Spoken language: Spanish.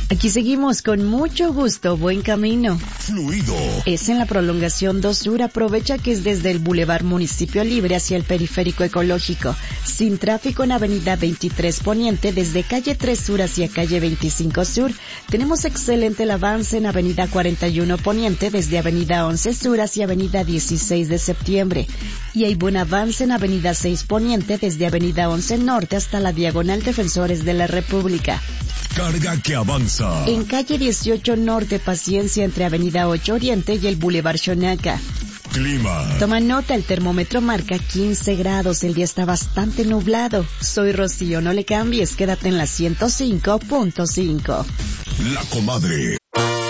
Aquí seguimos con mucho gusto, buen camino. Fluido. Es en la prolongación 2 Sur, aprovecha que es desde el Boulevard Municipio Libre hacia el Periférico Ecológico. Sin tráfico en Avenida 23 Poniente, desde calle 3 Sur hacia calle 25 Sur. Tenemos excelente el avance en Avenida 41 Poniente, desde Avenida 11 Sur hacia Avenida 16 de Septiembre. Y hay buen avance en Avenida 6 Poniente, desde Avenida 11 Norte hasta la Diagonal Defensores de la República. Carga que avanza. En calle 18 Norte, paciencia entre Avenida 8 Oriente y el Boulevard Xonaca. Clima. Toma nota, el termómetro marca 15 grados, el día está bastante nublado. Soy Rocío, no le cambies, quédate en la 105.5. La Comadre.